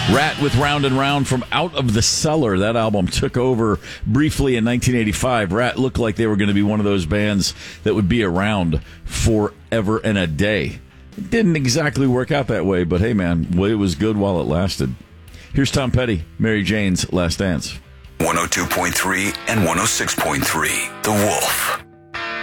Rat with Round and Round from Out of the Cellar. That album took over briefly in 1985. Rat looked like they were going to be one of those bands that would be around forever and a day. It didn't exactly work out that way, but hey, man, it was good while it lasted. Here's Tom Petty, Mary Jane's Last Dance. 102.3 and 106.3, The Wolf.